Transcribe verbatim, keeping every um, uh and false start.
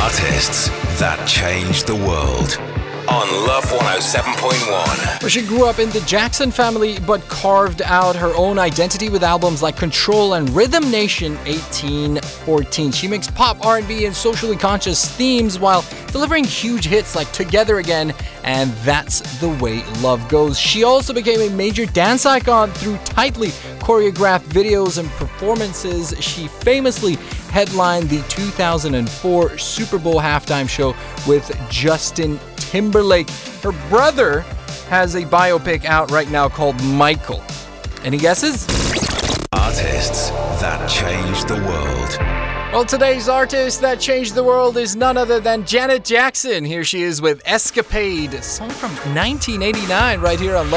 Artists that changed the world. On Love one oh seven point one. Well, she grew up in the Jackson family, but carved out her own identity with albums like Control and Rhythm Nation eighteen fourteen. She makes pop, R and B, and socially conscious themes while delivering huge hits like Together Again and That's the Way Love Goes. She also became a major dance icon through tightly choreographed videos and performances. She famously headlined the two thousand four Super Bowl halftime show with Justin Timberlake. Her brother has a biopic out right now called Michael. Any guesses? Artists that changed the world. Well, today's artist that changed the world is none other than Janet Jackson. Here she is with Escapade, a song from nineteen eighty-nine right here on Love